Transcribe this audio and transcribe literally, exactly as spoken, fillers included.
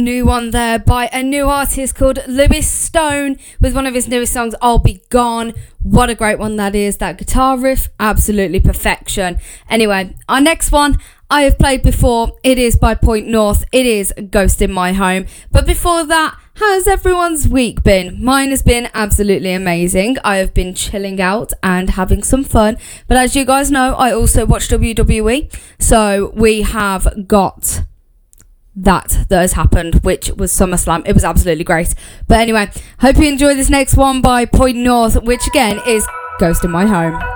New one there by a new artist called Lewis Stone with one of his newest songs, I'll Be Gone. What a great one that is. That guitar riff, absolutely perfection. Anyway, our next one I have played before. It is by Point North. It is Ghost in My Home. But before that, how's everyone's week been? Mine has been absolutely amazing. I have been chilling out and having some fun. But as you guys know, I also watch W W E. So we have got that that has happened, which was SummerSlam. It was absolutely great. But anyway, hope you enjoy this next one by Point North, which again is Ghost in My Home.